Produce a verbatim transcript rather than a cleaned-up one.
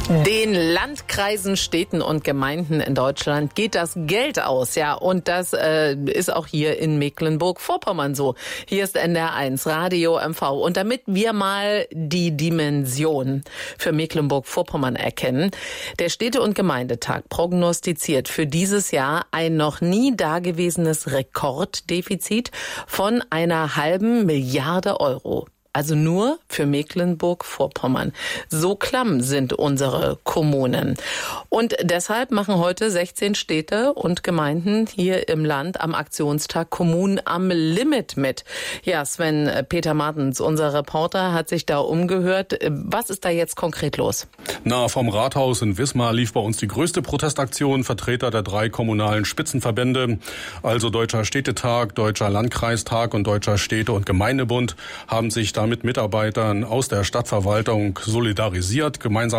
Den Landkreisen, Städten und Gemeinden in Deutschland geht das Geld aus, ja, und das äh, ist auch hier in Mecklenburg-Vorpommern so. Hier ist N D R eins Radio M V, und damit wir mal die Dimension für Mecklenburg-Vorpommern erkennen, der Städte- und Gemeindetag prognostiziert für dieses Jahr ein noch nie dagewesenes Rekorddefizit von einer halben Milliarde Euro. Also nur für Mecklenburg-Vorpommern. So klamm sind unsere Kommunen. Und deshalb machen heute sechzehn Städte und Gemeinden hier im Land am Aktionstag Kommunen am Limit mit. Ja, Sven Peter Martens, unser Reporter, hat sich da umgehört. Was ist da jetzt konkret los? Na, vom Rathaus in Wismar lief bei uns die größte Protestaktion. Vertreter der drei kommunalen Spitzenverbände, also Deutscher Städtetag, Deutscher Landkreistag und Deutscher Städte- und Gemeindebund, haben sich da mit Mitarbeitern aus der Stadtverwaltung solidarisiert. Gemeinsam